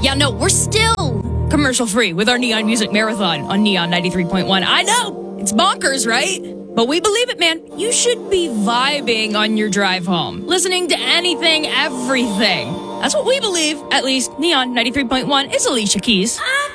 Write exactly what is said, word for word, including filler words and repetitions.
Yeah, no, we're still commercial free with our Neon Music Marathon on Neon ninety-three point one. I know, it's bonkers, right? But we believe it, man. You should be vibing on your drive home, listening to anything, everything. That's what we believe. At least Neon ninety-three point one is Alicia Keys.